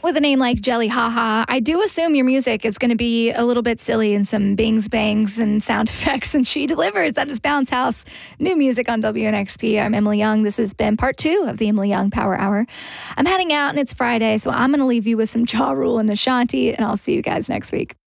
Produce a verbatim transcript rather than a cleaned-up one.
With a name like Jelly Haha, I do assume your music is going to be a little bit silly and some bings, bangs, and sound effects, and she delivers. That is Bounce House, new music on W N X P. I'm Emily Young. This has been part two of the Emily Young Power Hour. I'm heading out, and it's Friday, so I'm going to leave you with some Ja Rule and Ashanti, and I'll see you guys next week.